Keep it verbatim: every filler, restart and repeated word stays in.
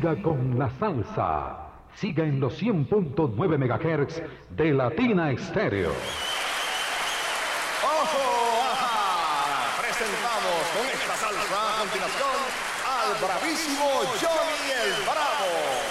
Siga con la salsa. Siga en los cien punto nueve megahertz de Latina Estéreo. ¡Ojo! ¡Ajá! Presentamos con esta salsa a continuación al bravísimo Johnny el Bravo.